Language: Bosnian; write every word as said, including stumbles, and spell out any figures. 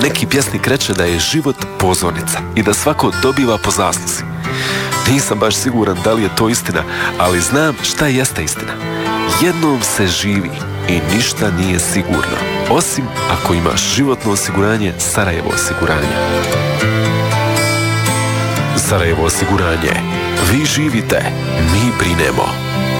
Neki pjesnik reče da je život pozornica i da svako dobiva po zasluzi. Nisam baš siguran da li je to istina, ali znam šta jeste istina. Jednom se živi i ništa nije sigurno, osim ako imaš životno osiguranje Sarajevo osiguranje. Sarajevo osiguranje. Vi živite, mi brinemo.